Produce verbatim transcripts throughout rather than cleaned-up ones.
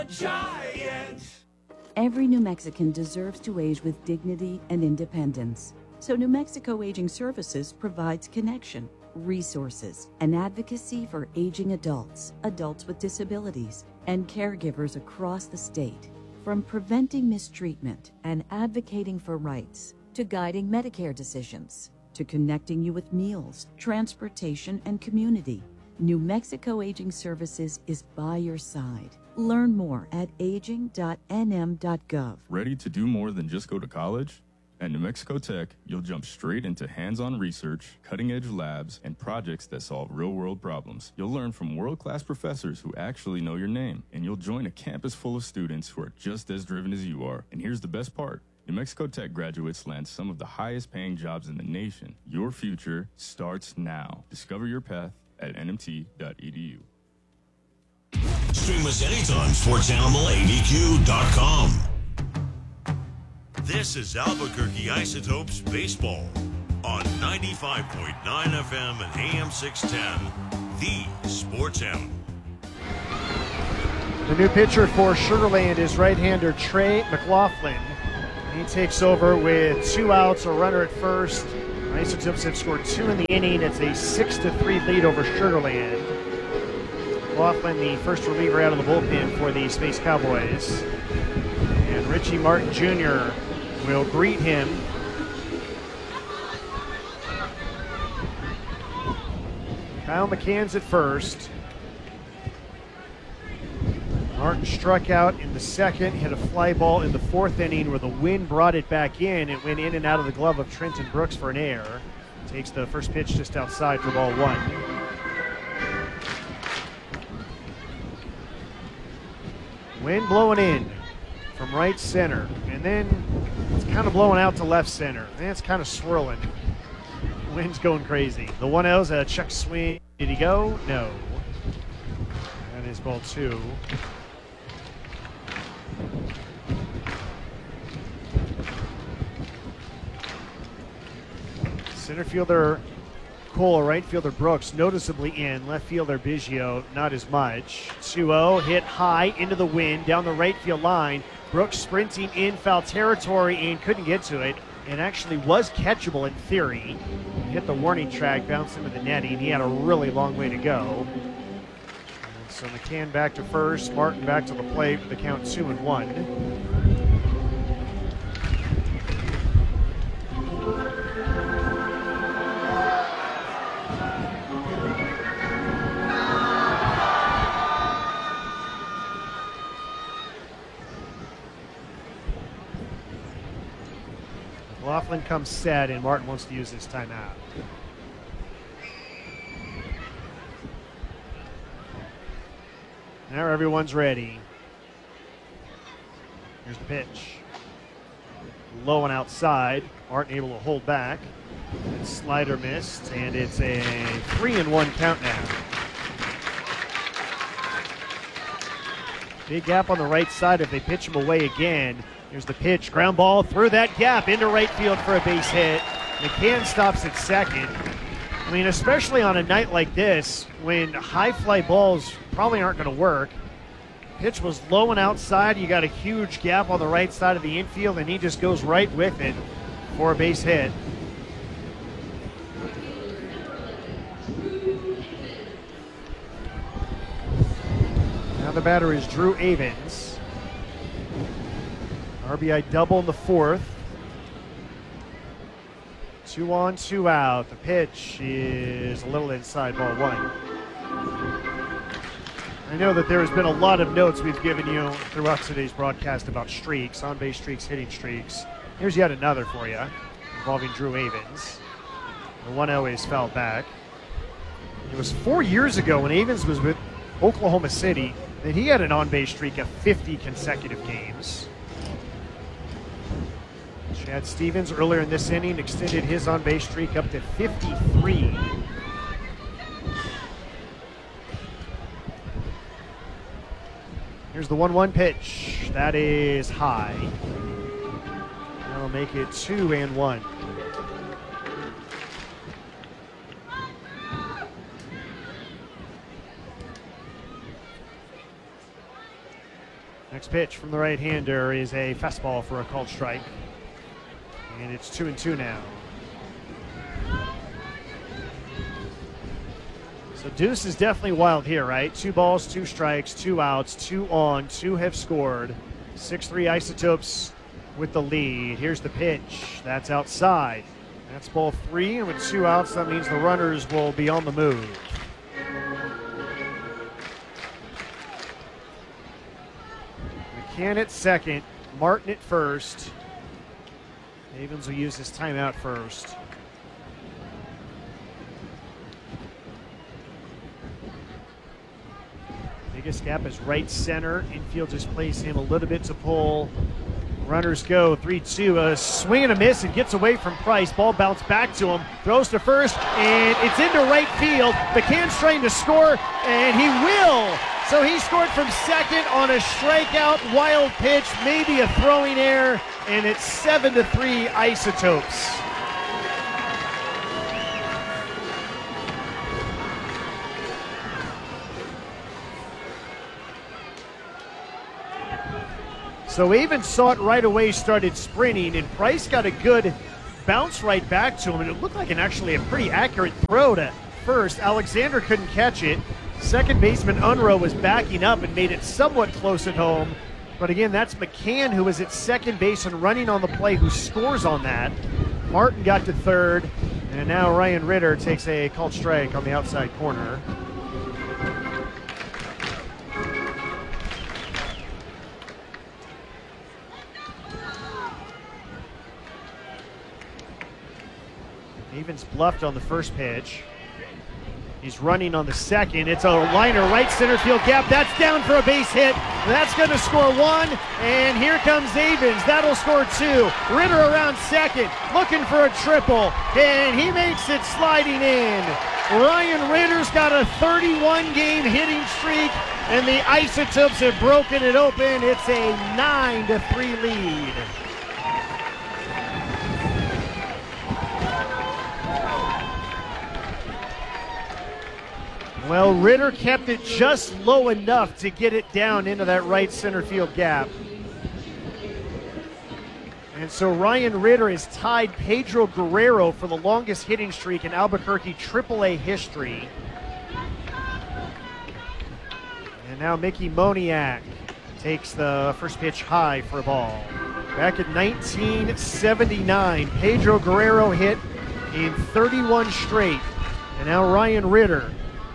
Giant! Every New Mexican deserves to age with dignity and independence. So New Mexico Aging Services provides connection, resources, and advocacy for aging adults, adults with disabilities, and caregivers across the state. From preventing mistreatment and advocating for rights, to guiding Medicare decisions, to connecting you with meals, transportation, and community, New Mexico Aging Services is by your side. Learn more at aging dot n m dot gov. Ready to do more than just go to college? At New Mexico Tech, you'll jump straight into hands-on research, cutting-edge labs, and projects that solve real-world problems. You'll learn from world-class professors who actually know your name, and you'll join a campus full of students who are just as driven as you are. And here's the best part. New Mexico Tech graduates land some of the highest-paying jobs in the nation. Your future starts now. Discover your path at n m t dot e d u. Stream us anytime, sports animal a d q dot com. This is Albuquerque Isotopes Baseball on ninety-five point nine F M and A M six ten, the Sports Animal. The new pitcher for Sugar Land is right-hander Trey McLaughlin. He takes over with two outs, a runner at first. Isotopes have scored two in the inning. It's a six to three lead over Sugar Land. McLaughlin, the first reliever out of the bullpen for the Space Cowboys. And Richie Martin Junior will greet him. Kyle McCann's at first. Martin struck out in the second, hit a fly ball in the fourth inning where the wind brought it back in. It went in and out of the glove of Trenton Brooks for an error. Takes the first pitch just outside for ball one. Wind blowing in from right center, and then it's kind of blowing out to left center. And it's kind of swirling. Wind's going crazy. The one oh's a check swing. Did he go? No. That is ball two. Center fielder Cole, right fielder Brooks noticeably in. Left fielder Biggio not as much. two oh hit high into the wind down the right field line. Brooks sprinting in foul territory and couldn't get to it. It actually was catchable in theory. Hit the warning track, bounced into the netting. He had a really long way to go. And so McCann back to first, Martin back to the plate with the count two and one. McLaughlin comes set, and Martin wants to use his timeout. Now everyone's ready. Here's the pitch. Low and outside. Martin able to hold back. And slider missed, and it's a three and one count now. Big gap on the right side if they pitch him away again. Here's the pitch, ground ball through that gap into right field for a base hit. McCann stops at second. I mean, especially on a night like this when high fly balls probably aren't going to work. Pitch was low and outside. You got a huge gap on the right side of the infield, and he just goes right with it for a base hit. Now the batter is Drew Avens. R B I double in the fourth. Two on, two out. The pitch is a little inside ball one. I know that there has been a lot of notes we've given you throughout today's broadcast about streaks, on-base streaks, hitting streaks. Here's yet another for you, involving Drew Avens. The one oh is fouled back. It was four years ago when Avens was with Oklahoma City that he had an on-base streak of fifty consecutive games. Chad Stevens earlier in this inning extended his on-base streak up to fifty-three. Here's the one one pitch. That is high. That'll make it two and one. Next pitch from the right-hander is a fastball for a called strike. And it's two and two now. So Deuce is definitely wild here, right? Two balls, two strikes, two outs, two on, two have scored. six three Isotopes with the lead. Here's the pitch. That's outside. That's ball three, and with two outs, that means the runners will be on the move. McCann at second, Martin at first. Havens will use his timeout first. Biggest gap is right center. Infield just plays him a little bit to pull. Runners go three two. A swing and a miss. It gets away from Price. Ball bounced back to him. Throws to first, and it's into right field. McCann's trying to score, and he will. So he scored from second on a strikeout, wild pitch, maybe a throwing error, and it's seven to three Isotopes. So Avens saw it right away, started sprinting, and Price got a good bounce right back to him, and it looked like an actually a pretty accurate throw to first. Alexander couldn't catch it. Second baseman Unruh was backing up and made it somewhat close at home. But again, that's McCann, who was at second base and running on the play, who scores on that. Martin got to third, and now Ryan Ritter takes a called strike on the outside corner. Avens bluffed on the first pitch. He's running on the second. It's a liner right center field gap. That's down for a base hit. That's going to score one. And here comes Avens. That'll score two. Ritter around second, looking for a triple. And he makes it sliding in. Ryan Ritter's got a thirty-one game hitting streak, and the Isotopes have broken it open. It's a nine to three lead. Well, Ritter kept it just low enough to get it down into that right center field gap. And so Ryan Ritter has tied Pedro Guerrero for the longest hitting streak in Albuquerque triple A history. And now Mickey Moniak takes the first pitch high for a ball. Back in nineteen seventy-nine, Pedro Guerrero hit in thirty-one straight. And now Ryan Ritter,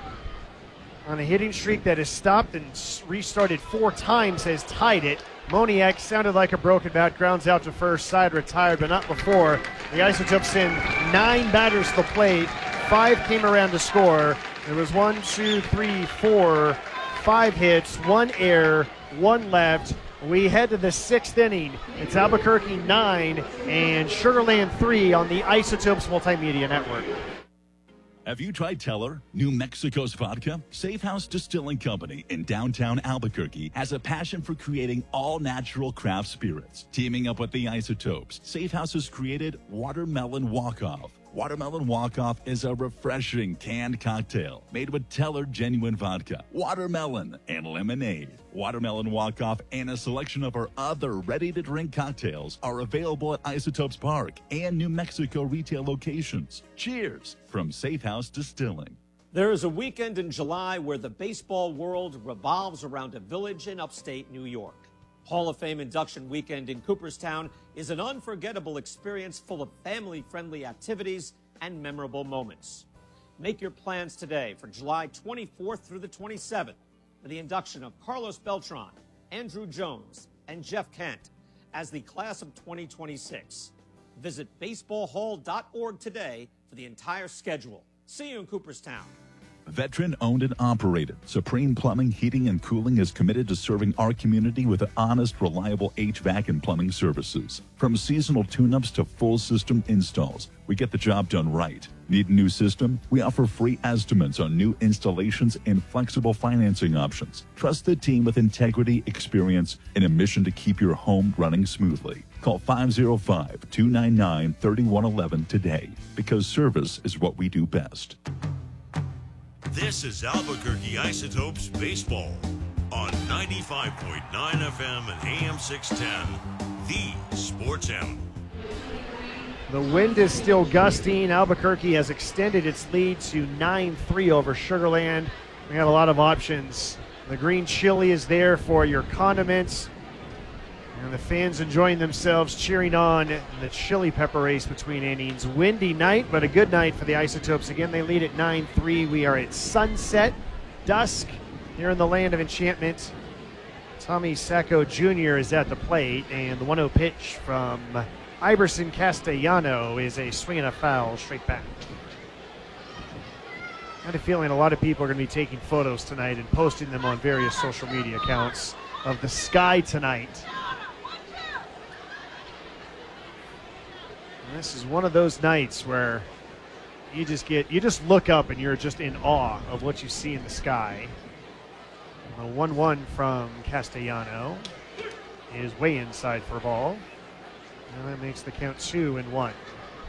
on a hitting streak that has stopped and restarted four times, has tied it. Moniak sounded like a broken bat, grounds out to first, side retired, but not before. The Isotopes send nine batters to the plate. Five came around to score. There was one, two, three, four, five hits, one error, one left. We head to the sixth inning. It's Albuquerque nine and Sugar Land three on the Isotopes Multimedia Network. Have you tried Teller, New Mexico's vodka? Safe House Distilling Company in downtown Albuquerque has a passion for creating all-natural craft spirits. Teaming up with the Isotopes, Safe House has created Watermelon Walk-Off. Watermelon Walk-Off is a refreshing canned cocktail made with Teller genuine vodka, watermelon, and lemonade. Watermelon Walk-Off and a selection of our other ready-to-drink cocktails are available at Isotopes Park and New Mexico retail locations. Cheers from Safe House Distilling. There is a weekend in July where the baseball world revolves around a village in upstate New York. Hall of Fame induction weekend in Cooperstown is an unforgettable experience full of family-friendly activities and memorable moments. Make your plans today for July twenty-fourth through the twenty-seventh for the induction of Carlos Beltran, Andrew Jones, and Jeff Kent as the class of twenty twenty-six. Visit baseball hall dot org today for the entire schedule. See you in Cooperstown. Veteran-owned and operated, Supreme Plumbing, Heating, and Cooling is committed to serving our community with honest, reliable H V A C and plumbing services. From seasonal tune-ups to full system installs, we get the job done right. Need a new system? We offer free estimates on new installations and flexible financing options. Trust the team with integrity, experience, and a mission to keep your home running smoothly. Call five oh five, two nine nine, three one one one today, because service is what we do best. This is Albuquerque Isotopes Baseball on ninety-five point nine F M and A M six ten, the Sports Animal. The wind is still gusting. Albuquerque has extended its lead to nine three over Sugar Land. We have a lot of options. The green chili is there for your condiments. And the fans enjoying themselves, cheering on the chili pepper race between innings. Windy night, but a good night for the Isotopes. Again, they lead at nine three. We are at sunset, dusk, here in the land of enchantment. Tommy Sacco Junior is at the plate, and the one oh pitch from Iverson Castellano is a swing and a foul straight back. I had a feeling a lot of people are going to be taking photos tonight and posting them on various social media accounts of the sky tonight. And this is one of those nights where you just get, you just look up and you're just in awe of what you see in the sky. A one one from Castellano is way inside for a ball. And that makes the count two and one.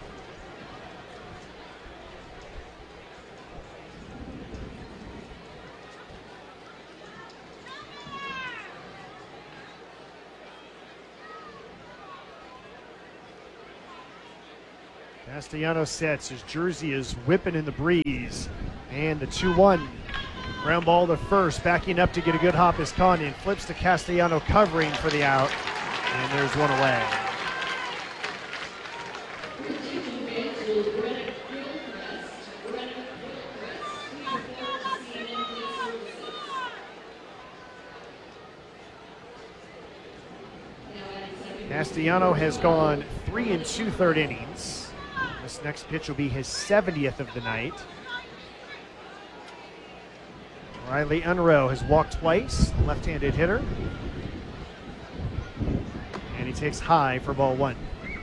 Castellano sets. His jersey is whipping in the breeze. And the two one. Ground ball to first. Backing up to get a good hop is Condon. Flips to Castellano covering for the out. And there's one away. Castellano has gone three and two-third innings. This next pitch will be his seventieth of the night. Riley Unruh has walked twice, left-handed hitter. And he takes high for ball one.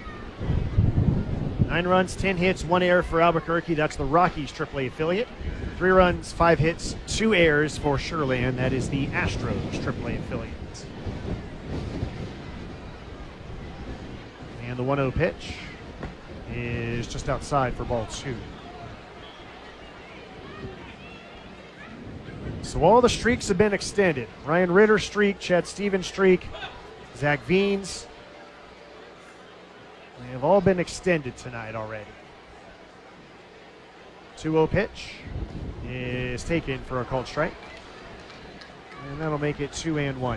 Nine runs, ten hits, one error for Albuquerque. That's the Rockies triple A affiliate. Three runs, five hits, two errors for Sugar Land. That is the Astros triple A affiliate. And the one oh pitch is just outside for ball two. So all the streaks have been extended. Ryan Ritter streak, Chad Stevens streak, Zach Veens. They have all been extended tonight already. two oh pitch is taken for a called strike. And that'll make it two and one.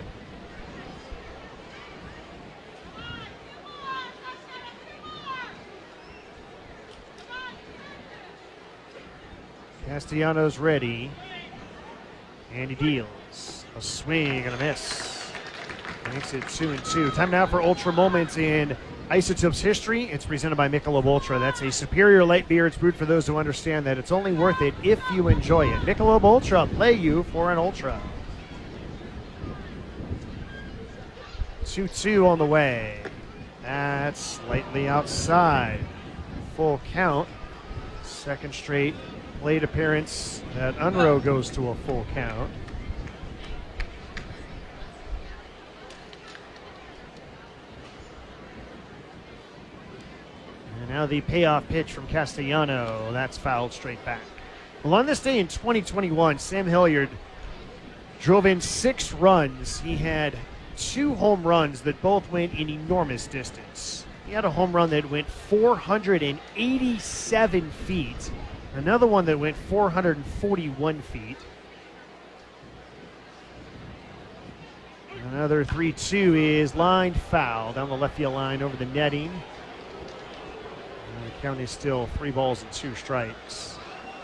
Castellanos ready. And he deals. A swing and a miss. Makes it two and two. Time now for Ultra Moments in Isotopes history. It's presented by Michelob Ultra. That's a superior light beer. It's brewed for those who understand that it's only worth it if you enjoy it. Michelob Ultra, play you for an Ultra. two two on the way. That's slightly outside. Full count. Second straight plate appearance that Unruh goes to a full count. And now the payoff pitch from Castellano. That's fouled straight back. Well, on this day in twenty twenty-one, Sam Hilliard drove in six runs. He had two home runs that both went an enormous distance. He had a home run that went four hundred eighty-seven feet. Another one that went four hundred forty-one feet. Another three two is lined foul down the left field line over the netting. And the count is still three balls and two strikes.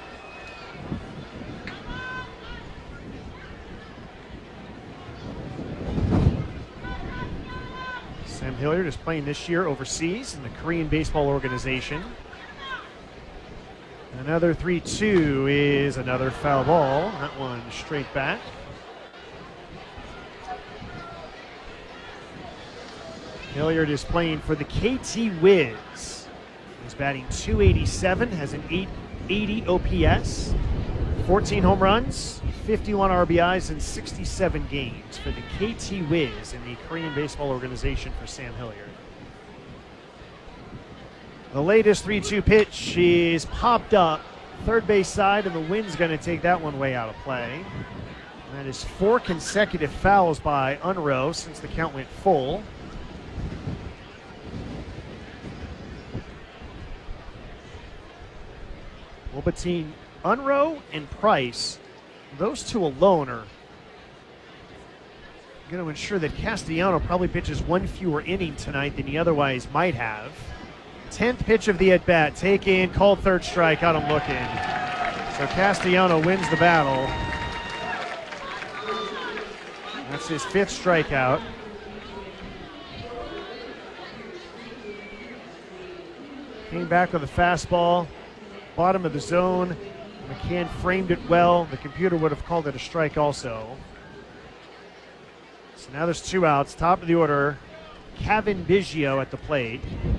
Sam Hilliard is playing this year overseas in the Korean Baseball Organization. Another three two is another foul ball. That one straight back. Hilliard is playing for the K T Wiz. He's batting two eighty-seven, has an eight eighty O P S, fourteen home runs, fifty-one R B Is, and sixty-seven games for the K T Wiz in the Korean Baseball Organization for Sam Hilliard. The latest three two pitch is popped up third base side, and the wind's going to take that one way out of play. That is four consecutive fouls by Unruh since the count went full. Well, between Unruh and Price, those two alone are going to ensure that Castellano probably pitches one fewer inning tonight than he otherwise might have. tenth pitch of the at-bat, taken, called third strike, got him looking. So Castellano wins the battle. That's his fifth strikeout. Came back with a fastball, bottom of the zone. McCann framed it well. The computer would have called it a strike also. So now there's two outs. Top of the order, Cavan Biggio at the plate. And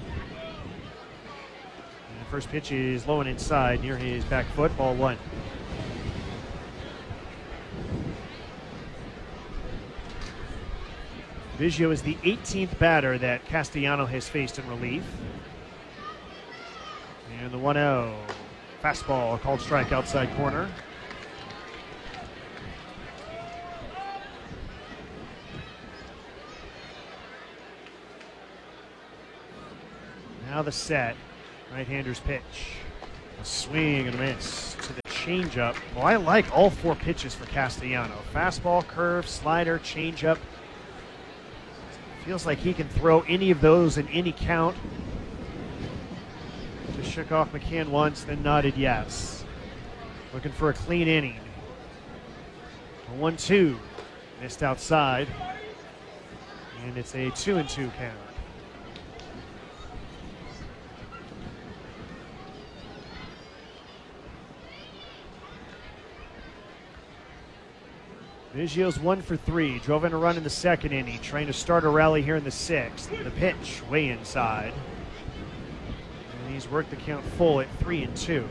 the first pitch is low and inside near his back foot, ball one. Biggio is the eighteenth batter that Castellano has faced in relief. And the one oh. Fastball called strike outside corner. Now the set. Right-hander's pitch. A swing and a miss to the changeup. Well, I like all four pitches for Castellano. Fastball, curve, slider, changeup. Feels like he can throw any of those in any count. Just shook off McCann once, then nodded yes. Looking for a clean inning. A one two. Missed outside. And it's a two and two count. Biggio's one for three. Drove in a run in the second inning. Trying to start a rally here in the sixth. The pitch way inside. And he's worked the count full at three and two.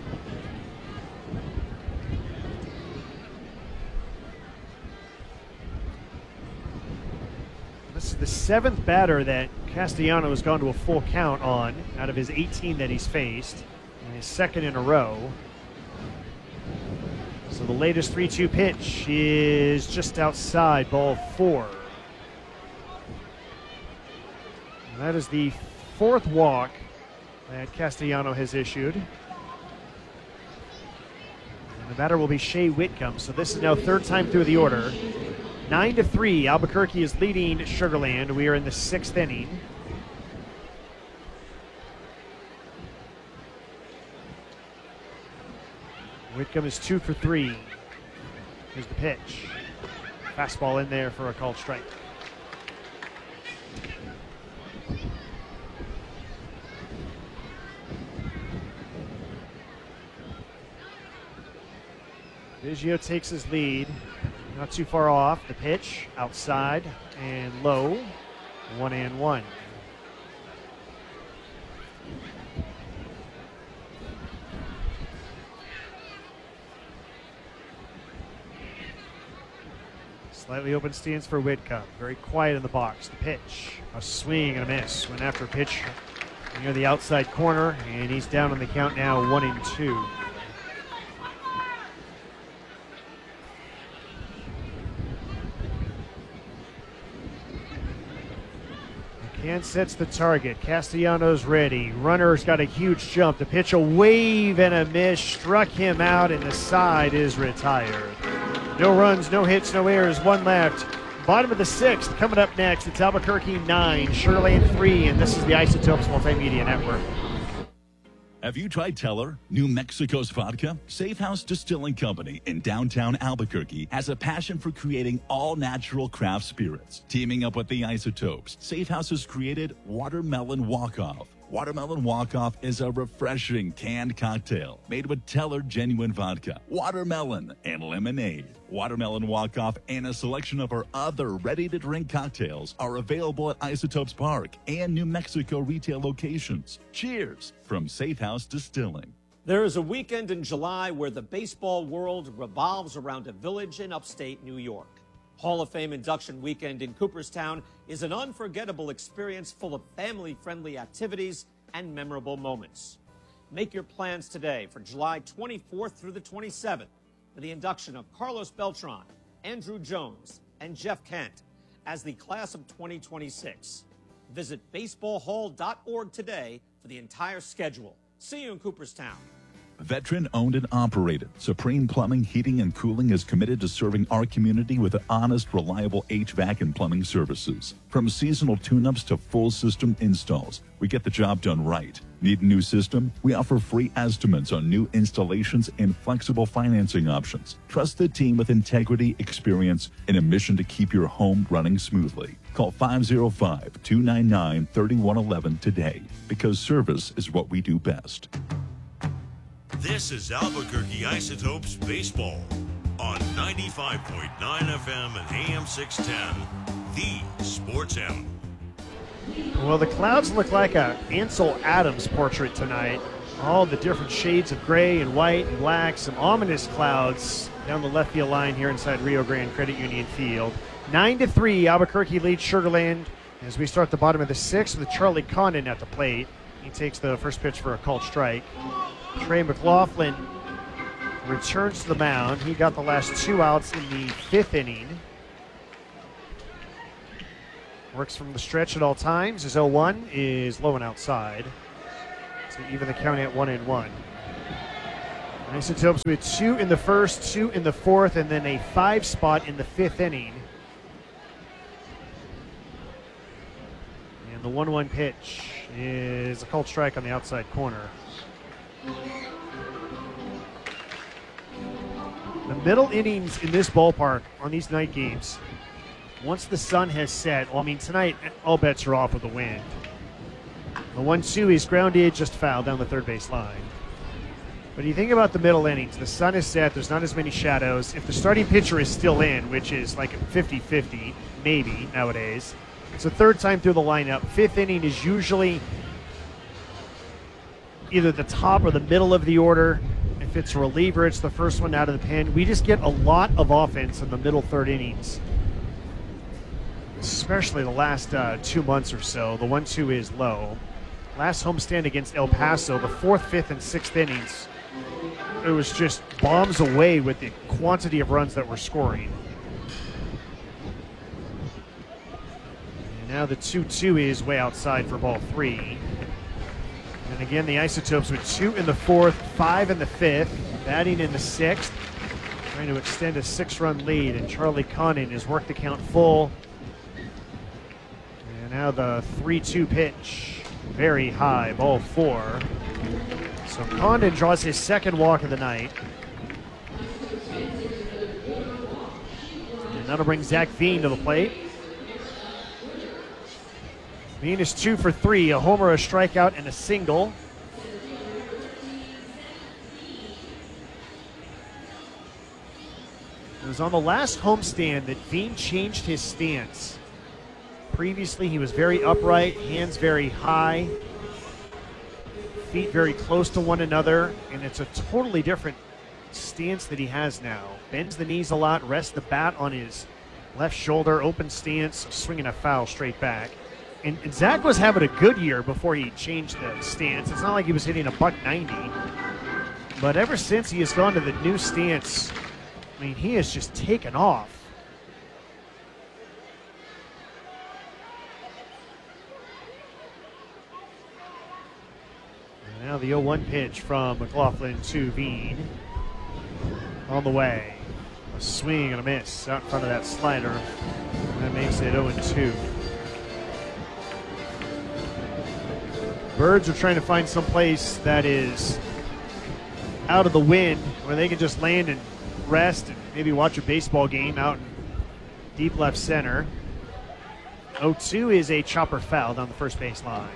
This is the seventh batter that Castellano has gone to a full count on out of his eighteen that he's faced. And his second in a row. So the latest three two pitch is just outside, ball four. And that is the fourth walk that Castellano has issued. And the batter will be Shea Whitcomb. So this is now third time through the order. Nine to three, Albuquerque is leading Sugar Land. We are in the sixth inning. Whitcomb is two for three. Here's the pitch. Fastball in there for a called strike. Biggio takes his lead. Not too far off. The pitch outside and low. One and one. Slightly open stance for Whitcomb. Very quiet in the box. The pitch. A swing and a miss. Went after a pitch near the outside corner, and he's down on the count now, one and two. McCann sets the target. Castellanos ready. Runner's got a huge jump. The pitch, a wave and a miss. Struck him out, and the side is retired. No runs, no hits, no errors, one left. Bottom of the sixth, coming up next, it's Albuquerque nine, Sugar Land three, and this is the Isotopes Multimedia Network. Have you tried Teller, New Mexico's vodka? Safe House Distilling Company in downtown Albuquerque has a passion for creating all-natural craft spirits. Teaming up with the Isotopes, Safe House has created Watermelon Walk-Off. Watermelon Walk-Off is a refreshing canned cocktail made with Teller genuine vodka, watermelon, and lemonade. Watermelon Walk-Off and a selection of our other ready-to-drink cocktails are available at Isotopes Park and New Mexico retail locations. Cheers from Safe House Distilling. There is a weekend in July where the baseball world revolves around a village in upstate New York. Hall of Fame induction weekend in Cooperstown is an unforgettable experience full of family-friendly activities and memorable moments. Make your plans today for July twenty-fourth through the twenty-seventh for the induction of Carlos Beltran, Andrew Jones, and Jeff Kent as the class of twenty twenty-six. Visit baseball hall dot org today for the entire schedule. See you in Cooperstown. Veteran owned and operated, Supreme Plumbing, Heating, and Cooling is committed to serving our community with honest, reliable H V A C and plumbing services. From seasonal tune-ups to full system installs, we get the job done right. Need a new system? We offer free estimates on new installations and flexible financing options. Trust the team with integrity, experience, and a mission to keep your home running smoothly. Call five oh five, two nine nine, three one one one today, because service is what we do best. This is Albuquerque Isotopes Baseball on ninety-five point nine F M and A M six ten, the Sports Animal. Well, the clouds look like a Ansel Adams portrait tonight. All the different shades of gray and white and black, some ominous clouds down the left field line here inside Rio Grande Credit Union Field. Nine to three, Albuquerque leads Sugar Land as we start the bottom of the sixth with Charlie Condon at the plate. He takes the first pitch for a called strike. Trey McLaughlin returns to the mound. He got the last two outs in the fifth inning. Works from the stretch at all times. His oh one is low and outside. So even the count at one and one. Isotopes with two in the first, two in the fourth, and then a five spot in the fifth inning. And the one one pitch is a called strike on the outside corner. The middle innings in this ballpark on these night games, once the sun has set, well, I mean, tonight all bets are off with the wind. The one two is grounded, just fouled down the third base line. But you think about the middle innings, the sun is set, there's not as many shadows. If the starting pitcher is still in, which is like fifty fifty, maybe nowadays, it's the third time through the lineup. Fifth inning is usually either the top or the middle of the order. If it's a reliever, it's the first one out of the pen. We just get a lot of offense in the middle third innings, especially the last uh, two months or so. The one two is low. Last homestand against El Paso, the fourth, fifth, and sixth innings, it was just bombs away with the quantity of runs that we're scoring. And now the two two is way outside for ball three. And again, the Isotopes with two in the fourth, five in the fifth, batting in the sixth, trying to extend a six-run lead, and Charlie Condon has worked the count full. And now the three two pitch, very high, ball four. So Condon draws his second walk of the night. And that'll bring Zach Veen to the plate. Veen is two for three, a homer, a strikeout, and a single. It was on the last homestand that Veen changed his stance. Previously, he was very upright, hands very high, feet very close to one another, and it's a totally different stance that he has now. Bends the knees a lot, rests the bat on his left shoulder, open stance, swinging a foul straight back. And, and Zach was having a good year before he changed the stance. It's not like he was hitting a buck ninety. But ever since he has gone to the new stance, I mean, he has just taken off. And now the oh one pitch from McLaughlin to Veen. On the way. A swing and a miss out in front of that slider. That makes it oh and two. Birds are trying to find some place that is out of the wind where they can just land and rest and maybe watch a baseball game out in deep left center. oh two is a chopper foul down the first base line.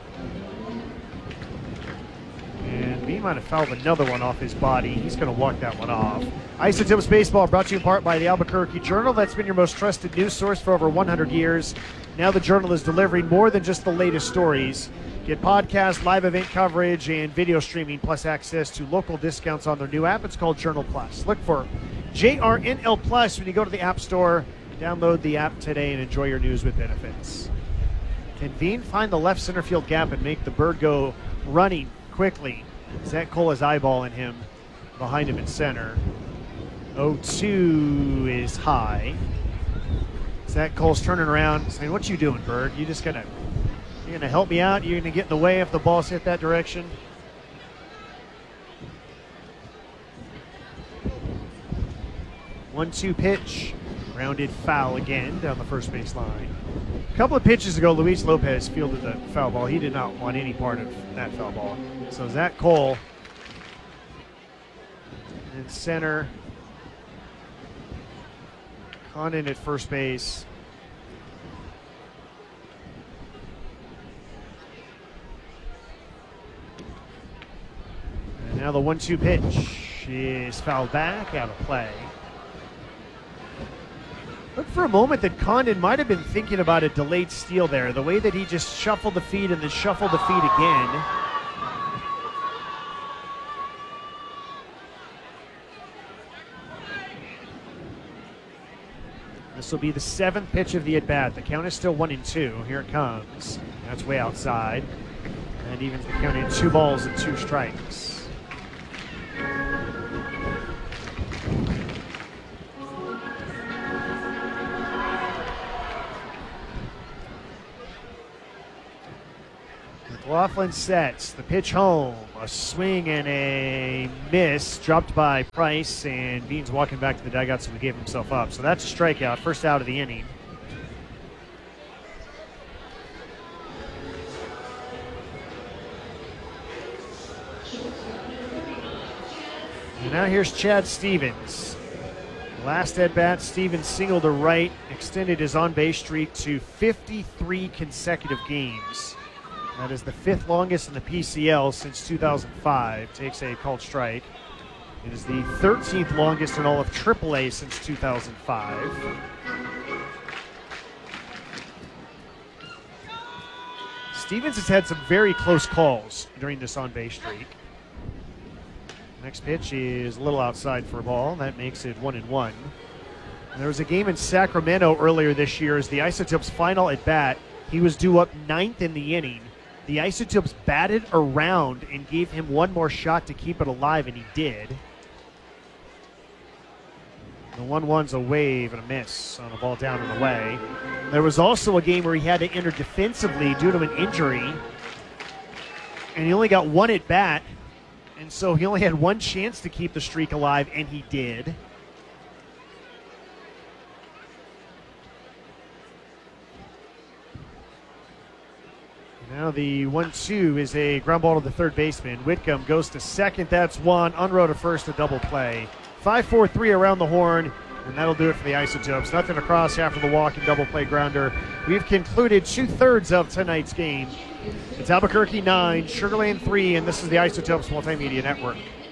And he might have fouled another one off his body. He's going to walk that one off. Isotopes Baseball brought to you in part by the Albuquerque Journal. That's been your most trusted news source for over one hundred years. Now the Journal is delivering more than just the latest stories. Get podcasts, live event coverage, and video streaming, plus access to local discounts on their new app. It's called Journal Plus. Look for J R N L Plus when you go to the App Store. Download the app today and enjoy your news with benefits. Can Veen find the left center field gap and make the bird go running quickly? Zach Cole is eyeballing him behind him in center. oh two is high. Zach Cole's turning around saying, what you doing, Bird? You just gonna, you're gonna help me out? You're gonna get in the way if the ball's hit that direction? one two pitch, grounded foul again down the first base line. A couple of pitches ago, Luis Lopez fielded the foul ball. He did not want any part of that foul ball. So Zach Cole in center. Condon at first base. And now the one two pitch is fouled back, out of play. Looked for a moment that Condon might have been thinking about a delayed steal there. The way that he just shuffled the feet and then shuffled the feet again. This will be the seventh pitch of the at-bat. The count is still one and two. Here it comes. That's way outside. And evens the count in two balls and two strikes. McLaughlin sets the pitch home. A swing and a miss, dropped by Price, and Bean's walking back to the dugout, so he gave himself up. So that's a strikeout, first out of the inning. And now here's Chad Stevens. Last at bat, Stevens singled to right, extended his on-base streak to fifty-three consecutive games. That is the fifth longest in the P C L since two thousand five. Takes a called strike. It is the thirteenth longest in all of triple A since two thousand five. Stevens has had some very close calls during this on-base streak. Next pitch is a little outside for a ball. That makes it one and one. And there was a game in Sacramento earlier this year as the Isotopes' final at bat. He was due up ninth in the inning. The Isotopes batted around and gave him one more shot to keep it alive, and he did. The one one's a wave and a miss on a ball down and away. There was also a game where he had to enter defensively due to an injury, and he only got one at bat, and so he only had one chance to keep the streak alive, and he did. Now the one two is a ground ball to the third baseman. Whitcomb goes to second. That's one. Unrow to first, a double play. five four three around the horn, and that'll do it for the Isotopes. Nothing across after the walk and double play grounder. We've concluded two-thirds of tonight's game. It's Albuquerque nine, Sugar Land three, and this is the Isotopes Multimedia Network.